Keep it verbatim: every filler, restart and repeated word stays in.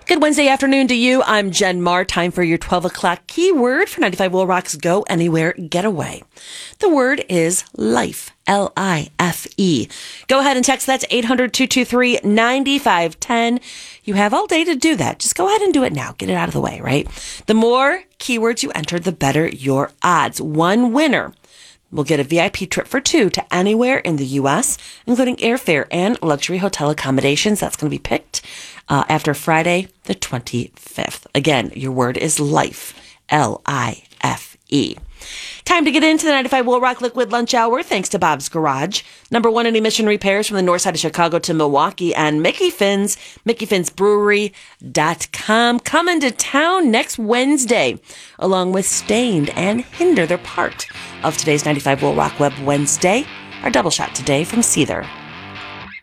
Good Wednesday afternoon to you. I'm Jen Marr. Time for your twelve o'clock keyword for ninety-five Will Rock's Go Anywhere Getaway. The word is life. L I F E. Go ahead and text that to eight hundred, two two three, nine five one zero. You have all day to do that. Just go ahead and do it now. Get it out of the way, right? The more keywords you enter, the better your odds. One winner will get a V I P trip for two to anywhere in the U S, including airfare and luxury hotel accommodations. That's going to be picked uh, after Friday, the twenty-fifth. Again, your word is life. L I F E. Time to get into the ninety-five Will Rock Liquid Lunch Hour, thanks to Bob's Garage. Number one in emission repairs from the north side of Chicago to Milwaukee, and Mickey Finn's, mickey fins brewery dot com. Coming to town next Wednesday, along with Stained and Hinder. They're part of today's ninety-five Will Rock Web Wednesday. Our double shot today from Seether.